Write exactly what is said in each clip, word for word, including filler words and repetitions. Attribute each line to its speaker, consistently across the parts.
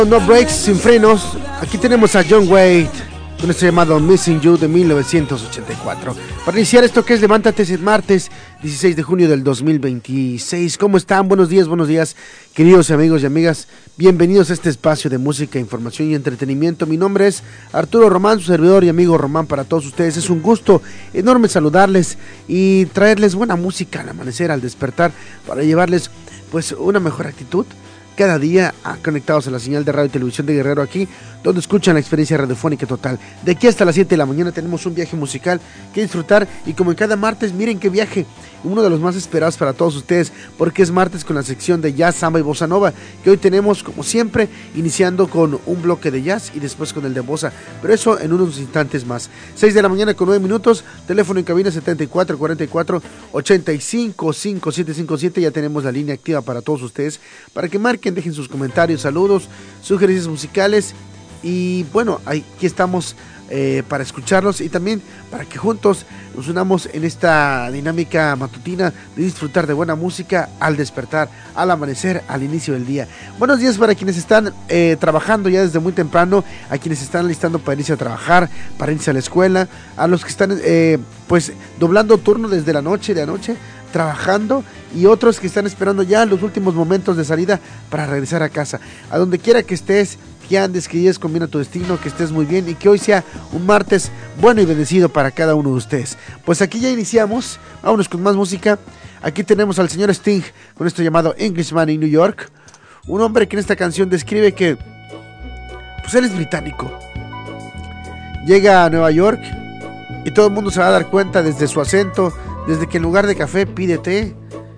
Speaker 1: No breaks, sin frenos. Aquí tenemos a John Waite con este llamado Missing You de mil novecientos ochenta y cuatro. Para iniciar esto que es Levántate, es martes dieciséis de junio del dos mil veintiséis. ¿Cómo están? Buenos días, buenos días, queridos amigos y amigas. Bienvenidos a este espacio de música, información y entretenimiento. Mi nombre es Arturo Román, su servidor y amigo Román para todos ustedes. Es un gusto enorme saludarles y traerles buena música al amanecer, al despertar, para llevarles pues una mejor actitud cada día, conectados a la señal de radio y televisión de Guerrero, aquí donde escuchan la experiencia radiofónica total. De aquí hasta las siete de la mañana tenemos un viaje musical que disfrutar, y como en cada martes, miren qué viaje, uno de los más esperados para todos ustedes, porque es martes con la sección de jazz, samba y bossa nova, que hoy tenemos como siempre, iniciando con un bloque de jazz y después con el de bossa, pero eso en unos instantes más. seis de la mañana con nueve minutos, teléfono en cabina setenta y cuatro cuarenta y cuatro ochenta y cinco cinco siete cinco siete, ya tenemos la línea activa para todos ustedes, para que marquen, dejen sus comentarios, saludos, sugerencias musicales, y bueno, aquí estamos eh, para escucharlos y también para que juntos nos unamos en esta dinámica matutina de disfrutar de buena música al despertar, al amanecer, al inicio del día. Buenos días para quienes están eh, trabajando ya desde muy temprano, a quienes están listando para irse a trabajar, para irse a la escuela, a los que están eh, pues doblando turno desde la noche, de anoche, trabajando, y otros que están esperando ya los últimos momentos de salida para regresar a casa. A donde quiera que estés, que andes, que llegues con bien a tu destino, que estés muy bien y que hoy sea un martes bueno y bendecido para cada uno de ustedes. Pues aquí ya iniciamos, vámonos con más música. Aquí tenemos al señor Sting con esto llamado Englishman in New York, un hombre que en esta canción describe que pues él es británico, llega a Nueva York y todo el mundo se va a dar cuenta desde su acento, desde que en lugar de café pide té,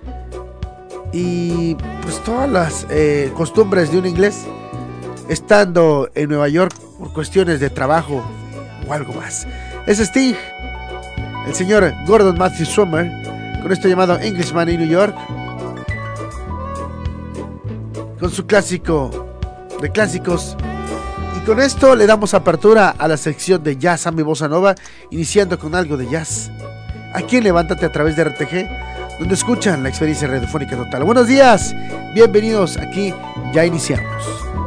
Speaker 1: y pues todas las eh, costumbres de un inglés estando en Nueva York por cuestiones de trabajo o algo más. Es Sting, el señor Gordon Matthew Summer, con esto llamado Englishman in New York, con su clásico de clásicos. Y con esto le damos apertura a la sección de jazz, samba y bossa nova, iniciando con algo de jazz aquí en Levántate a través de R T G, donde escuchan la experiencia radiofónica total. Buenos días, bienvenidos, aquí ya iniciamos.